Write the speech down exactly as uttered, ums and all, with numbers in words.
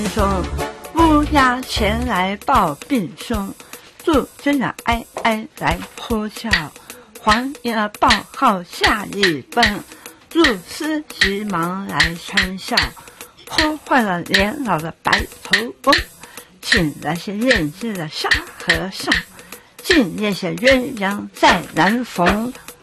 说乌鸦前来报病凶，祝真的哀哀来呼啸。黄鸭报号下一奔，祝司急忙来穿孝。破坏了年老的白头翁，请来些认识的傻和尚。今夜些鸳鸯再难逢，